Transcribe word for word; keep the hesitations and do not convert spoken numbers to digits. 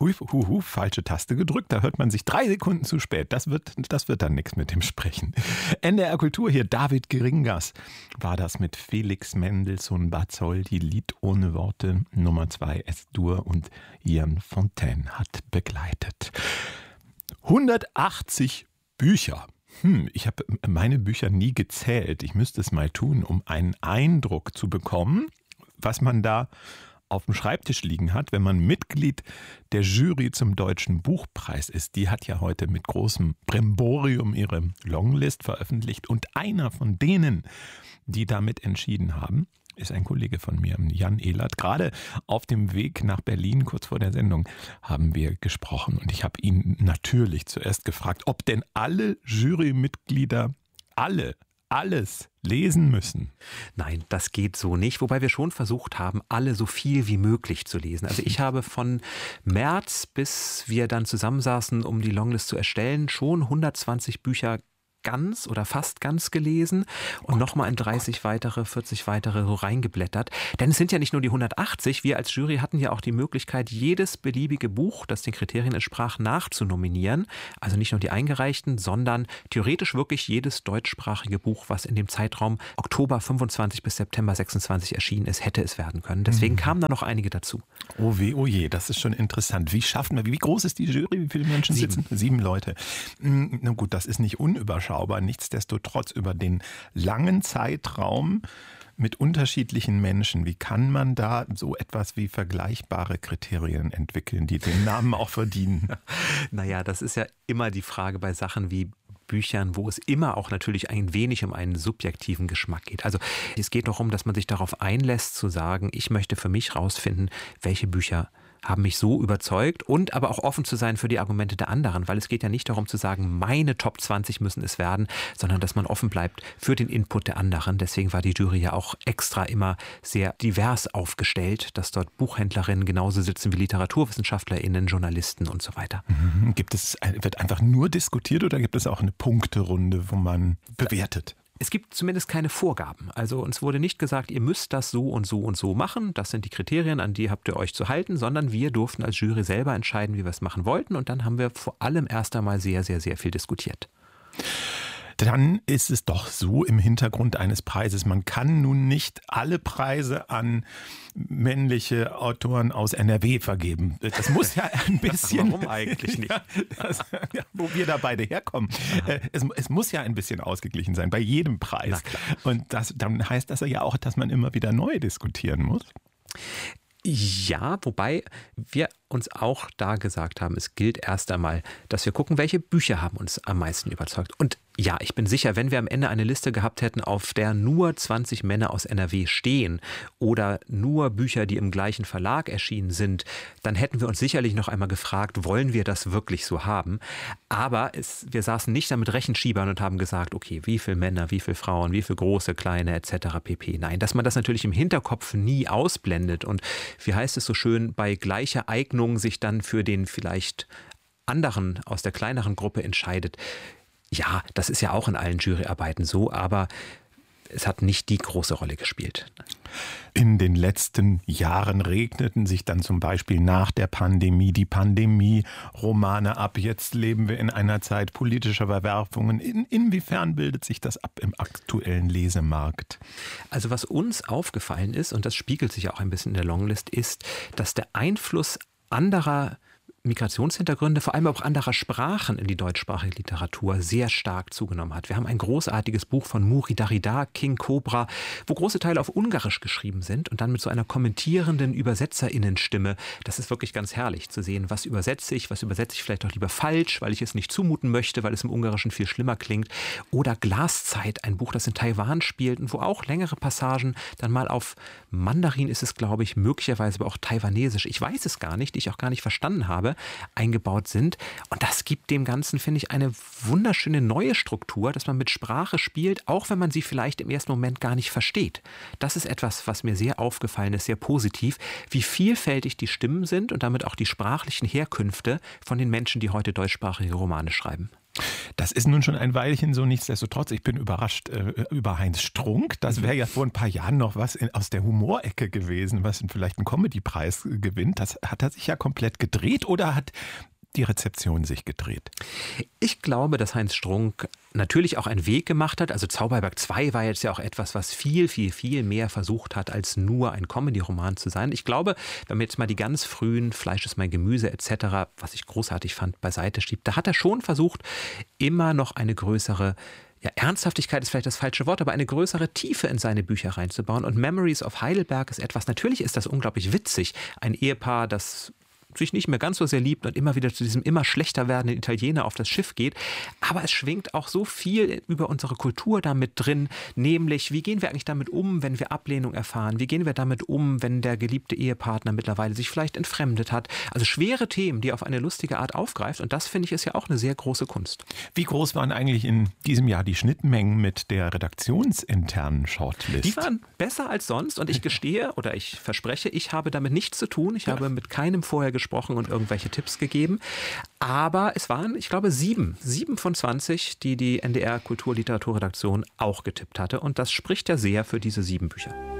Hui, hu, hu, falsche Taste gedrückt. Da hört man sich drei Sekunden zu spät. Das wird, das wird dann nichts mit dem Sprechen. N D R Kultur hier, David Geringas war das mit Felix Mendelssohn Bartholdy, Lied ohne Worte, Nummer zwei, S-Dur, und Ian Fontaine hat begleitet. hundertachtzig Bücher. Hm, ich habe meine Bücher nie gezählt. Ich müsste es mal tun, um einen Eindruck zu bekommen, was man da auf dem Schreibtisch liegen hat, wenn man Mitglied der Jury zum Deutschen Buchpreis ist. Die hat ja heute mit großem Brimborium ihre Longlist veröffentlicht. Und einer von denen, die damit entschieden haben, ist ein Kollege von mir, Jan Ehlert. Gerade auf dem Weg nach Berlin, kurz vor der Sendung, haben wir gesprochen. Und ich habe ihn natürlich zuerst gefragt, ob denn alle Jurymitglieder, alle, alles lesen müssen. Nein, das geht so nicht, wobei wir schon versucht haben, alle so viel wie möglich zu lesen. Also ich habe von März, bis wir dann zusammensaßen, um die Longlist zu erstellen, schon hundertzwanzig Bücher ganz oder fast ganz gelesen und nochmal in dreißig weitere, vierzig weitere so reingeblättert. Denn es sind ja nicht nur die hundertachtzig, wir als Jury hatten ja auch die Möglichkeit, jedes beliebige Buch, das den Kriterien entsprach, nachzunominieren. Also nicht nur die eingereichten, sondern theoretisch wirklich jedes deutschsprachige Buch, was in dem Zeitraum Oktober fünfundzwanzig bis September sechsundzwanzig erschienen ist, hätte es werden können. Deswegen mhm. kamen da noch einige dazu. Oh weh, oh je, das ist schon interessant. Wie schaffen wir, wie groß ist die Jury? Wie viele Menschen Sieben. sitzen? Sieben Leute. Na gut, das ist nicht unüberschaubar. Aber nichtsdestotrotz über den langen Zeitraum mit unterschiedlichen Menschen, wie kann man da so etwas wie vergleichbare Kriterien entwickeln, die den Namen auch verdienen? Naja, das ist ja immer die Frage bei Sachen wie Büchern, wo es immer auch natürlich ein wenig um einen subjektiven Geschmack geht. Also es geht darum, dass man sich darauf einlässt zu sagen, ich möchte für mich rausfinden, welche Bücher haben mich so überzeugt, und aber auch offen zu sein für die Argumente der anderen, weil es geht ja nicht darum zu sagen, meine Top zwanzig müssen es werden, sondern dass man offen bleibt für den Input der anderen. Deswegen war die Jury ja auch extra immer sehr divers aufgestellt, dass dort Buchhändlerinnen genauso sitzen wie LiteraturwissenschaftlerInnen, Journalisten und so weiter. Gibt es, wird einfach nur diskutiert oder gibt es auch eine Punkterunde, wo man bewertet? Es gibt zumindest keine Vorgaben. Also uns wurde nicht gesagt, ihr müsst das so und so und so machen. Das sind die Kriterien, an die habt ihr euch zu halten, sondern wir durften als Jury selber entscheiden, wie wir es machen wollten. Und dann haben wir vor allem erst einmal sehr, sehr, sehr viel diskutiert. Dann ist es doch so im Hintergrund eines Preises, man kann nun nicht alle Preise an männliche Autoren aus N R W vergeben. Das muss ja ein bisschen... Warum eigentlich nicht? Ja, das, ja, wo wir da beide herkommen. Ja. Es, es muss ja ein bisschen ausgeglichen sein, bei jedem Preis. Und das, dann heißt das ja auch, dass man immer wieder neu diskutieren muss. Ja, wobei wir uns auch da gesagt haben, es gilt erst einmal, dass wir gucken, welche Bücher haben uns am meisten überzeugt. Und ja, ich bin sicher, wenn wir am Ende eine Liste gehabt hätten, auf der nur zwanzig Männer aus N R W stehen oder nur Bücher, die im gleichen Verlag erschienen sind, dann hätten wir uns sicherlich noch einmal gefragt, wollen wir das wirklich so haben? Aber es, wir saßen nicht da mit Rechenschiebern und haben gesagt, okay, wie viele Männer, wie viele Frauen, wie viele große, kleine et cetera pp. Nein, dass man das natürlich im Hinterkopf nie ausblendet und wie heißt es so schön, bei gleicher Eignung sich dann für den vielleicht anderen aus der kleineren Gruppe entscheidet. Ja, das ist ja auch in allen Juryarbeiten so, aber es hat nicht die große Rolle gespielt. In den letzten Jahren regneten sich dann zum Beispiel nach der Pandemie die Pandemie-Romane ab. Jetzt leben wir in einer Zeit politischer Verwerfungen. In, inwiefern bildet sich das ab im aktuellen Lesemarkt? Also was uns aufgefallen ist, und das spiegelt sich auch ein bisschen in der Longlist, ist, dass der Einfluss anderer Migrationshintergründe, vor allem auch anderer Sprachen in die deutschsprachige Literatur sehr stark zugenommen hat. Wir haben ein großartiges Buch von Muri Darida, King Cobra, wo große Teile auf Ungarisch geschrieben sind und dann mit so einer kommentierenden ÜbersetzerInnenstimme. Das ist wirklich ganz herrlich zu sehen, was übersetze ich, was übersetze ich vielleicht auch lieber falsch, weil ich es nicht zumuten möchte, weil es im Ungarischen viel schlimmer klingt. Oder Glaszeit, ein Buch, das in Taiwan spielt und wo auch längere Passagen dann mal auf Mandarin ist es, glaube ich, möglicherweise aber auch Taiwanesisch, ich weiß es gar nicht, die ich auch gar nicht verstanden habe, eingebaut sind. Und das gibt dem Ganzen, finde ich, eine wunderschöne neue Struktur, dass man mit Sprache spielt, auch wenn man sie vielleicht im ersten Moment gar nicht versteht. Das ist etwas, was mir sehr aufgefallen ist, sehr positiv, wie vielfältig die Stimmen sind und damit auch die sprachlichen Herkünfte von den Menschen, die heute deutschsprachige Romane schreiben. Das ist nun schon ein Weilchen so, nichtsdestotrotz. Ich bin überrascht äh, über Heinz Strunk. Das wäre ja vor ein paar Jahren noch was in, aus der Humorecke gewesen, was vielleicht einen Comedy-Preis gewinnt. Das hat er sich ja komplett gedreht oder hat die Rezeption sich gedreht? Ich glaube, dass Heinz Strunk natürlich auch einen Weg gemacht hat. Also Zauberberg zwei war jetzt ja auch etwas, was viel, viel, viel mehr versucht hat, als nur ein Comedy-Roman zu sein. Ich glaube, wenn man jetzt mal die ganz frühen Fleisch ist mein Gemüse et cetera, was ich großartig fand, beiseite schiebt, da hat er schon versucht, immer noch eine größere Ja, Ernsthaftigkeit ist vielleicht das falsche Wort, aber eine größere Tiefe in seine Bücher reinzubauen. Und Memories of Heidelberg ist etwas, natürlich ist das unglaublich witzig. Ein Ehepaar, das sich nicht mehr ganz so sehr liebt und immer wieder zu diesem immer schlechter werdenden Italiener auf das Schiff geht. Aber es schwingt auch so viel über unsere Kultur damit drin, nämlich wie gehen wir eigentlich damit um, wenn wir Ablehnung erfahren? Wie gehen wir damit um, wenn der geliebte Ehepartner mittlerweile sich vielleicht entfremdet hat? Also schwere Themen, die er auf eine lustige Art aufgreift, und das, finde ich, ist ja auch eine sehr große Kunst. Wie groß waren eigentlich in diesem Jahr die Schnittmengen mit der redaktionsinternen Shortlist? Die waren besser als sonst, und ich gestehe oder ich verspreche, ich habe damit nichts zu tun. Ich habe mit keinem vorher gesprochen und irgendwelche Tipps gegeben. Aber es waren, ich glaube, sieben, sieben von zwanzig, die die N D R Kulturliteraturredaktion auch getippt hatte. Und das spricht ja sehr für diese sieben Bücher.